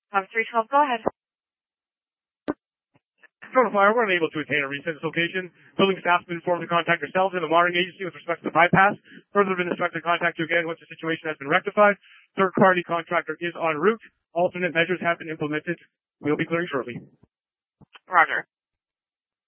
312, go ahead. Toronto Fire, we're unable to attain a recensus location. Building staff has been informed to contact yourselves and the monitoring agency with respect to the bypass. Further, been instructed to contact you again once the situation has been rectified. Third-party contractor is en route. Alternate measures have been implemented. We'll be clearing shortly. Roger.